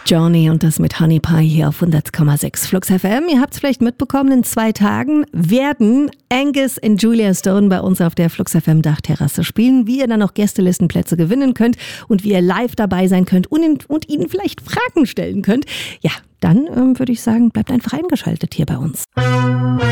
Johnny und das mit Honey Pie hier auf 100,6 Flux FM. Ihr habt es vielleicht mitbekommen, in 2 Tagen werden Angus und Julia Stone bei uns auf der Flux FM Dachterrasse spielen. Wie ihr dann auch Gästelistenplätze gewinnen könnt und wie ihr live dabei sein könnt und ihnen vielleicht Fragen stellen könnt. Ja, dann würde ich sagen, bleibt einfach eingeschaltet hier bei uns.